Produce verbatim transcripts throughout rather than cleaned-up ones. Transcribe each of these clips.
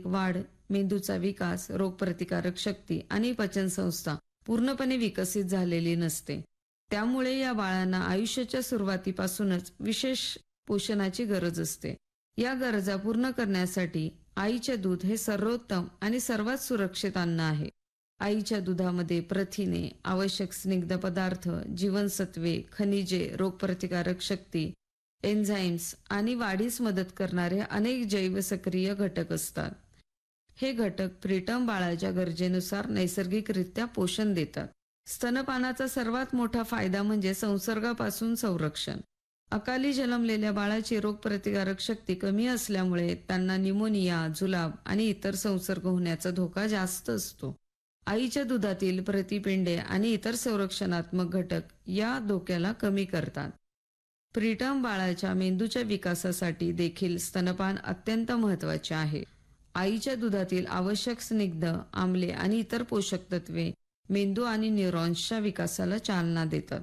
शारीरिक वाढ, मेंदूचा विकास, रोगप्रतिकारक शक्ती आणि पचनसंस्था पूर्णपणे विकसित झालेली नसते. त्यामुळे या बाळांना आयुष्याच्या सुरुवातीपासूनच विशेष पोषणाची गरज असते. या गरजा पूर्ण करण्यासाठी आईचे दूध हे सर्वोत्तम आणि सर्वात सुरक्षित अन्न आहे. आईच्या दुधामध्ये प्रथिने, आवश्यक स्निग्ध पदार्थ, जीवनसत्वे, खनिजे, रोगप्रतिकारक शक्ती, एन्झाईम्स आणि वाढीस मदत करणारे अनेक जैवसक्रिय घटक असतात. हे घटक प्रीटर्म बाळाच्या गरजेनुसार नैसर्गिकरित्या पोषण देतात. स्तनपानाचा सर्वात मोठा फायदा म्हणजे संसर्गापासून संरक्षण. अकाली जन्मलेल्या बाळाची रोगप्रतिकारक शक्ती कमी असल्यामुळे त्यांना निमोनिया, जुलाब आणि इतर संसर्ग होण्याचा धोका जास्त असतो. आईच्या दुधातील प्रतिपिंडे आणि इतर संरक्षणात्मक घटक या धोक्याला कमी करतात. प्रीटर्म बाळाच्या मेंदूच्या विकासासाठी देखील स्तनपान अत्यंत महत्त्वाचे आहे. आईच्या दुधातील आवश्यक स्निग्ध, आम्ले आणि इतर पोषक तत्वे मेंदू आणि न्यूरॉन्सच्या विकासाला चालना देतात.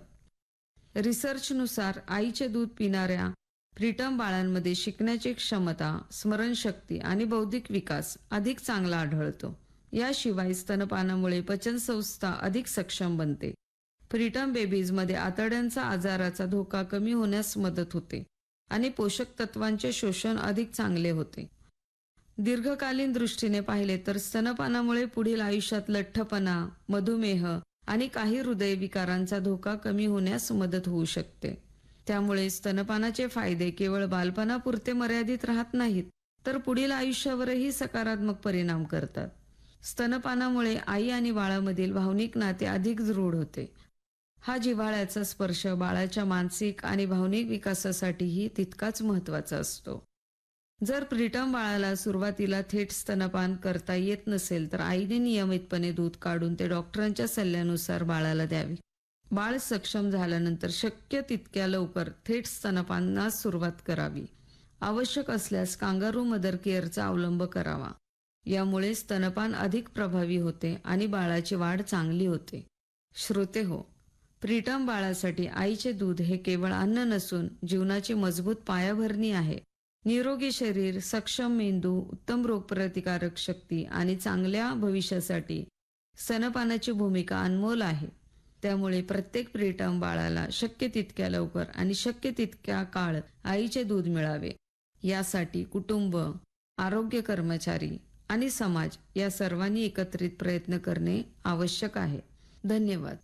रिसर्चनुसार आईचे दूध पिणाऱ्या प्रीटर्म बाळांमध्ये शिकण्याची क्षमता, स्मरणशक्ती आणि बौद्धिक विकास अधिक चांगला आढळतो. याशिवाय स्तनपानामुळे पचनसंस्था अधिक सक्षम बनते. प्रीटर्म बेबीजमध्ये आतड्यांचा आजाराचा धोका कमी होण्यास मदत होते आणि पोषक तत्वांचे शोषण अधिक चांगले होते. दीर्घकालीन दृष्टीने पाहिले तर स्तनपानामुळे पुढील आयुष्यात लठ्ठपणा, मधुमेह आणि काही हृदयविकारांचा धोका कमी होण्यास मदत होऊ शकते. त्यामुळे स्तनपानाचे फायदे केवळ बालपणापुरते मर्यादित राहत नाहीत, तर पुढील आयुष्यावरही सकारात्मक परिणाम करतात. स्तनपानामुळे आई आणि बाळामधील भावनिक नाते अधिक दृढ होते. हा जिव्हाळ्याचा स्पर्श बाळाच्या मानसिक आणि भावनिक विकासासाठीही तितकाच महत्त्वाचा असतो. जर प्रीटर्म बाळाला सुरुवातीला थेट स्तनपान करता येत नसेल तर आईने नियमितपणे दूध काढून ते डॉक्टरांच्या सल्ल्यानुसार बाळाला द्यावे. बाळ सक्षम झाल्यानंतर शक्य तितक्या लवकर थेट स्तनपानास सुरुवात करावी. आवश्यक असल्यास कांगारू मदर केअरचा अवलंब करावा. यामुळे स्तनपान अधिक प्रभावी होते आणि बाळाची वाढ चांगली होते. श्रोते हो, प्रीटर्म बाळासाठी आईचे दूध हे केवळ अन्न नसून जीवनाची मजबूत पायाभरणी आहे. निरोगी शरीर, सक्षम मेंदू, उत्तम रोगप्रतिकारक शक्ती आणि चांगल्या भविष्यासाठी स्तनपानाची भूमिका अनमोल आहे. त्यामुळे प्रत्येक प्रीटर्म बाळाला शक्य तितक्या लवकर आणि शक्य तितक्या काळ आईचे दूध मिळावे, यासाठी कुटुंब, आरोग्य कर्मचारी आणि समाज या सर्वांनी एकत्रित प्रयत्न करणे आवश्यक आहे. धन्यवाद.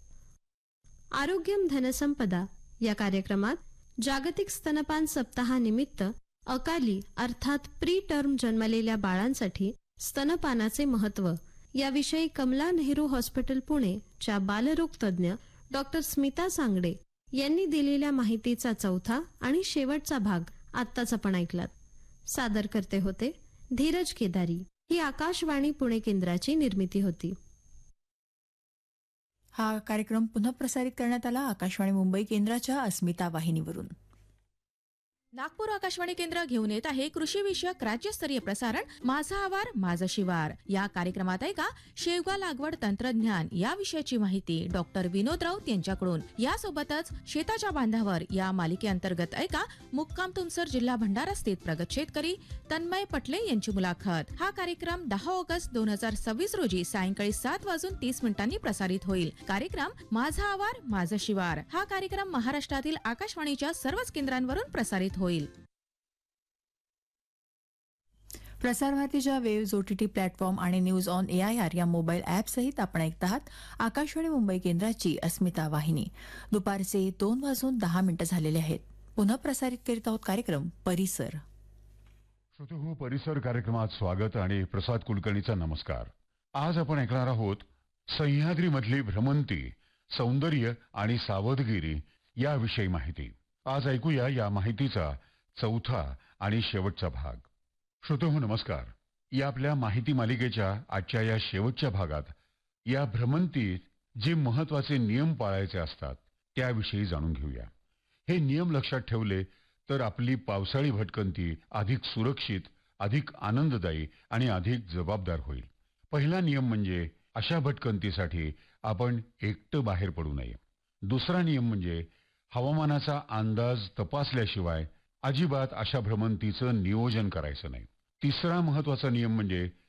आरोग्यम धनसंपदा या कार्यक्रमात जागतिक स्तनपान सप्ताहानिमित्त अकाली अर्थात प्री टर्म जन्मलेल्या बाळांसाठी स्तनपानाचे महत्त्व याविषयी कमला नेहरू हॉस्पिटल पुणे च्या बालरोग तज्ज्ञ डॉक्टर स्मिता सांगडे यांनी दिलेल्या माहितीचा चौथा आणि शेवटचा भाग आत्ताच आपण ऐकलात. सादर करते होते धीरज केदारी. ही आकाशवाणी पुणे केंद्राची निर्मिती होती. हा कार्यक्रम पुनः प्रसारित करण्यात आला आकाशवाणी मुंबई केंद्राच्या अस्मिता वाहिनीवरून. नागपूर आकाशवाणी केंद्र घेऊन येत आहे कृषी विषयक राज्यस्तरीय प्रसारण माझा आवार माझा शिवार. या कार्यक्रमात आहे का शेवगा लागवड तंत्रज्ञान या विषयाची माहिती डॉक्टर विनोद राऊत यांच्याकडून. यासोबतच शेताच्या बांधावर या मालिकेअंतर्गत ऐका मुक्काम तुमसर जिल्हा भंडारा स्थित प्रगत शेतकरी तन्मय पटले यांची मुलाखत. हा कार्यक्रम दहा ऑगस्ट दोन हजार सव्वीस रोजी सायंकाळी सात वाजून तीस मिनिटांनी प्रसारित होईल. कार्यक्रम माझा आवार माझा शिवार हा कार्यक्रम महाराष्ट्रातील आकाशवाणीच्या सर्वच केंद्रांवरून प्रसारित होईल. प्रसार भारतीच्या वेव्ज, ओटीटी प्लॅटफॉर्म आणि न्यूज ऑन एआयआर या मोबाईल ॲप सहित आपण ऐकत आहात आकाशवाणी मुंबई केंद्राची अस्मिता वाहिनी. दुपारचे दोन वाजून दहा मिनिटं झालेले आहेत. पुन्हा प्रसारित करीत आहोत कार्यक्रम परिसर. श्रोते हो, परिसर कार्यक्रमात स्वागत आणि प्रसाद कुलकर्णीचा नमस्कार. आज आपण ऐकणार आहोत सह्याद्रीमधली भ्रमंती, सौंदर्य आणि सावधगिरी याविषयी माहिती. आज ऐकूया या माहितीचा चौथा आणि शेवटचा भाग. श्रोते हो नमस्कार. या आपल्या माहिती मालिकेच्या आजच्या या शेवटच्या भागात या भ्रमंतीत जे महत्वाचे नियम पाळायचे असतात त्याविषयी जाणून घेऊया. हे नियम लक्षात ठेवले तर आपली पावसाळी भटकंती अधिक सुरक्षित, अधिक आनंददायी आणि अधिक जबाबदार होईल. पहिला नियम म्हणजे अशा भटकंतीसाठी आपण एकटं बाहेर पडू नये. दुसरा नियम म्हणजे हवामानाचा अंदाज तपासल्याशिवाय अजिबात अशा भ्रमंतीचं नियोजन करायचं नाही. तिसरा महत्वाचा नियम म्हणजे